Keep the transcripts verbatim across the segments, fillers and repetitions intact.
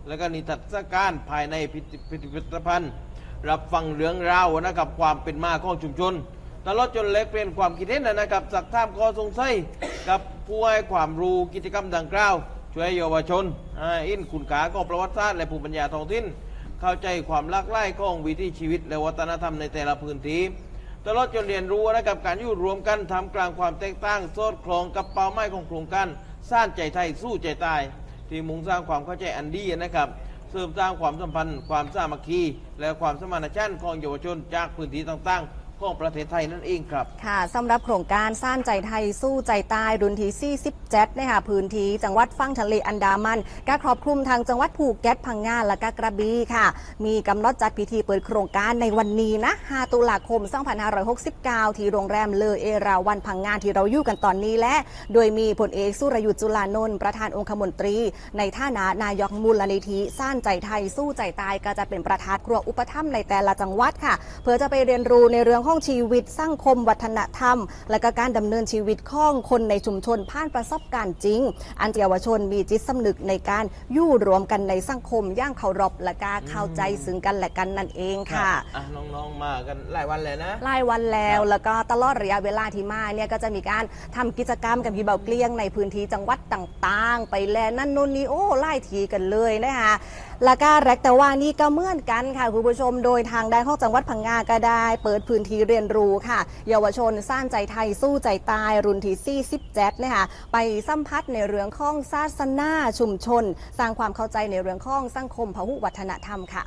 และก็นิทรรศการภายในพิพิธภัณฑ์รับฟังเรื่องราวนะครับความเป็นมาของชุมชนตลอดจนเล็กเปลี่ยนความคิดเห็นนะครับสักถามข้อสงสัยกับผู้ให้ความรู้กิจกรรมดังกล่าวช่วยเยาวชนอินคุณค่าของประวัติศาสตร์และภูมิปัญญาท้องถิ่นเข้าใจความหลากหลายของวิถีชีวิตและวัฒนธรรมในแต่ละพื้นที่ตลอดจนเรียนรู้นะครับการอยู่รวมกันทำกลางความแตกต่างสอดคล้องกับเป้าหมายของโครงการสร้างใจไทยสู้ใจตายที่มุ่งสร้างความเข้าใจอันดีนะครับเสริมสร้างความสัมพันธ์ความสามัคคีและความสมานฉันท์ของเยาวชนจากพื้นที่ต่างๆของประเทศไทยนั่นเองครับค่ะสำหรับโครงการสร้างใจไทยสู้ใจตายรุ่นที่สี่สิบเจ็ดนะคะพื้นที่จังหวัดฝั่งทะเลอันดามันก็ครอบคลุมทางจังหวัดภูเก็ตพังงาและก็กระบี่ค่ะมีกำหนดจัดพิธีเปิดโครงการในวันนี้นะห้าตุลาคมสองพันห้าร้อยหกสิบเก้าที่โรงแรมเลอเอราวันพังงาที่เราอยู่กันตอนนี้และโดยมีพลเอกสุรยุทธ์จุลานนท์ประธานองคมนตรีในฐานะนายกมูลนิธิสร้างใจไทยสู้ใจตายก็จะเป็นประธานครัวอุปถัมภ์ในแต่ละจังหวัดค่ะเพื่อจะไปเรียนรู้ในเรื่องของชีวิตสร้างคมวัฒนธรรมและก็การดำเนินชีวิตของคนในชุมชนผ่านประสบการณ์จริงอันเยาวชนมีจิตสำนึกในการอยู่รวมกันในสังคมย่างเคารพและก็เข้าใจซึ่งกันและกันนั่นเองค่ะน้องๆมากันหลายวันเลยนะหลายวันแล้วแล้วก็ตลอดระยะเวลาที่มาเนี่ยก็จะมีการทำกิจกรรมกับพี่เบาเกลี้ยงในพื้นที่จังหวัดต่างๆไปแลนั่นนู่นนี่โอ้ไล่ทีกันเลยนะคะแล้วก็แรกแต่ว่านี่ก็เหมือนกันค่ะคุณผู้ชมโดยทางด้านของจังหวัดพังงาก็ได้เปิดพื้นที่เรียนรู้ค่ะเยาวชนสร้างใจไทยสู้ใจตายรุ่นที่สี่สิบเจ็ดนะคะไปสัมผัสในเรื่องของศาสนาชุมชนสร้างความเข้าใจในเรื่องของสังคมพหุวัฒนธรรมค่ะ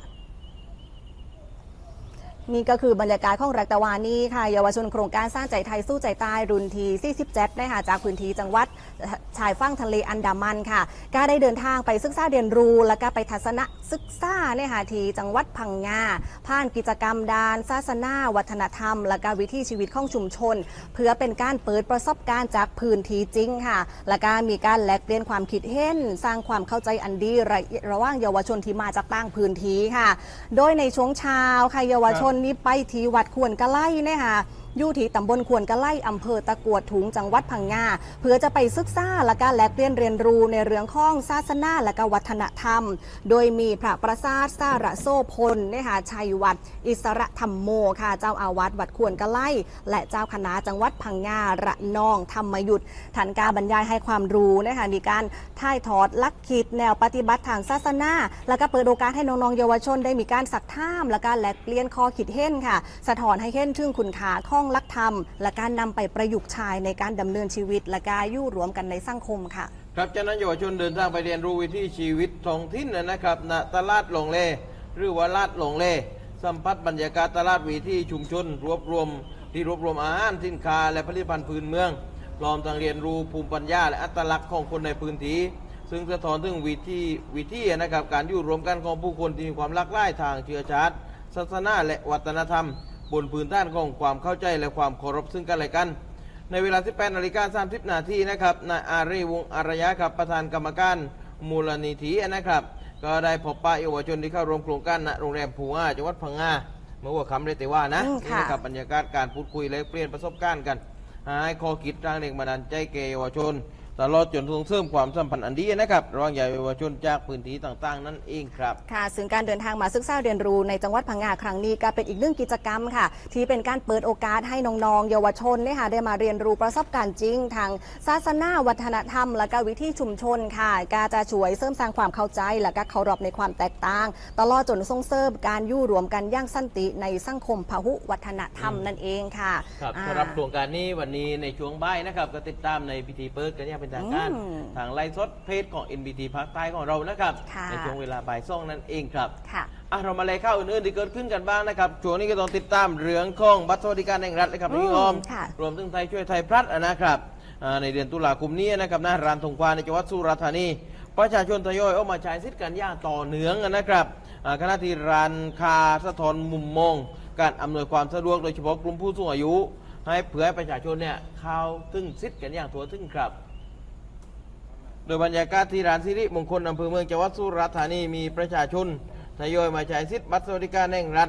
นี่ก็คือบรรยากาศของรักตะวานี่ค่ะเยาวชนโครงการสร้างใจไทยสู้ใจตายรุ่นที่สี่สิบเจ็ดนะคะจากพื้นที่จังหวัดชายฝั่งทะเลอันดามันค่ะก็ได้เดินทางไปศึกษาเรียนรู้และก็ไปทัศนศึกษาเนี่ยค่ะที่จังหวัดพังงาผ่านกิจกรรมด้านศาสนาวัฒนธรรมและก็วิถีชีวิตของชุมชนเพื่อเป็นการเปิดประสบการณ์จากพื้นที่จริงค่ะและก็มีการแลกเปลี่ยนความคิดเห็นสร้างความเข้าใจอันดีระหว่างเยาวชนที่มาจากต่างพื้นที่ค่ะโดยในช่วงเช้าค่ะเยาวชนนี้ไปที่วัดขวนกะไล่นะคะอยู่ที่ตำบลขวนกะไล่อำเภอตะกัวถุงจังหวัดพังงาเพื่อจะไปศึกษาและก็แลกเปลี่ยนเรียนรู้ในเรื่องของศาสนาและก็วัฒนธรรมโดยมีพระประสาทสาระโซพลนะคะชัยวัดอิสระธรรมโมค่ะเจ้าอาวาสวัดขวนกะไล่และเจ้าคณะจังหวัดพังงาระนองธรรมยุทธทันการบรรยายให้ความรู้นะคะในการถ่ายทอดลักคิดแนวปฏิบัติทางศาสนาและก็เปิดโอกาสให้น้องๆเยาวชนได้มีการสักถามและการแลกเปลี่ยนข้อคิดเห็นค่ะสะท้อนให้เห็นถึงคุณค่าของลักธรรมและการนำไปประยุกต์ใช้ในการดำเนินชีวิตและการอยู่รวมกันในสังคมค่ะครับจากนั้นเยาวชนเดินทางไปเรียนรู้วิถีชีวิตท้องถิ่นนะครับณตลาดหลงเลหรือว่าลาดหลงเลสัมผัสบรรยากาศตลาดวิถีชุมชนรวบรวมที่รวบรวมอาหารสินค้าและผลิตภัณฑ์พื้นเมืองพร้อมทั้งเรียนรู้ภูมิปัญญาและอัตลักษณ์ของคนในพื้นที่ซึ่งสะท้อนถึงวิถีวิถีนะครับการอยู่รวมกันของผู้คนที่มีความหลากหลายทางเชื้อชาติศาสนาและวัฒนธรรมบนพื้นฐานของความเข้าใจและความเคารพซึ่งกันและกันในเวลา สิบแปดนาฬิกาสามสิบนาทีนะครับนายอารีวงศ์อารยะครับประธานกรรมการมูลนิธินะครับก็ได้พบปะเยาวชนที่เข้าร่วมโครงการณโรงแรมภูอาจังหวัดพังงาเมื่อวันคำได้แต่ว่านะนี่นะครับบรรยากาศการพูดคุยและเปลี่ยนประสบการณ์กันให้ข้อคิดทางแรงบันดาลใจแก่เยาวชนตลอดจนส่งเสริมความสัมพันธ์อันดีนะครับระหว่างเยาวชนจากพื้นที่ต่างๆนั่นเองครับค่ะซึ่งการเดินทางมาศึกษาเรียนรู้ในจังหวัดพังงาครั้งนี้ก็เป็นอีกหนึ่งกิจกรรมค่ะที่เป็นการเปิดโอกาสให้น้องๆเยาวชนเนี่ยค่ะได้มาเรียนรู้ประสบการณ์จริงทางศาสนาวัฒนธรรมและก็วิถีชุมชนค่ะการจะช่วยเสริมสร้างความเข้าใจและก็เคารพในความแตกต่างตลอดจนส่งเสริมการอยู่รวมกันอย่างสันติในสังคมพหุวัฒนธรรมนั่นเองค่ะครับสำหรับโครงการนี้วันนี้ในช่วงบ่ายนะครับก็ติดตามในพิธีเปิดกันอย่างเป็นทางการทางไลฟ์สดเพจของ เอ็น บี ที ภาคใต้ของเรานะครับในช่วงเวลาบ่ายสองนั่นเองครับเรามาเลยเข้าอื่นๆที่เกิดขึ้นกันบ้างนะครับช่วงนี้ก็ต้องติดตามเรื่องของบัตรสวัสดิการแห่งรัฐเลยครับพี่อ้อมรวมถึงไทยช่วยไทยพลัดนะครับในเดือนตุลาคมนี้นะครับนะร้านทงควาในจังหวัดสุราษฎร์ธานีประชาชนทยอยออกมาใช้สิทธิ์กันอย่างต่อเนื่องนะครับขณะที่ร้านคาสะท้อนมุมมองการอำนวยความสะดวกโดยเฉพาะกลุ่มผู้สูงอายุให้เผื่อประชาชนเนี่ยเข้าถึงสิทธิ์กันอย่างทั่วถึงครับโดยบรรยากาศที่ร้านสิริมงคลอำเภอเมืองจังหวัดสุราษฎร์ธานีมีประชาชนทยอยมาใช้สิทธิ์บัตรสวัสดิการแห่งรัฐ